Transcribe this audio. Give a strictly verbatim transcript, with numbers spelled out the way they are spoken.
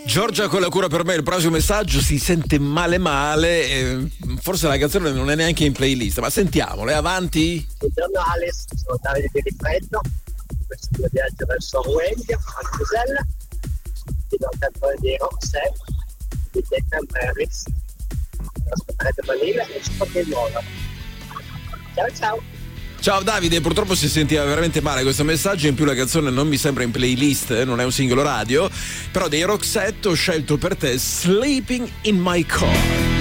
Giorgia con la cura per me, il prossimo messaggio si sente male male, eh, forse la canzone non è neanche in playlist, ma sentiamole, avanti. Buongiorno Alex, sono Davide di Rifreddo, questo mio viaggio verso Wendia, a Crusella, ti do il cantone di Roxette, di Declan Paris, ascolterete Vanilla e Sport in Nuova. Ciao ciao! Ciao Davide, purtroppo si sentiva veramente male questo messaggio, in più la canzone non mi sembra in playlist, eh, non è un singolo radio, però dei Roxette ho scelto per te Sleeping in My Car.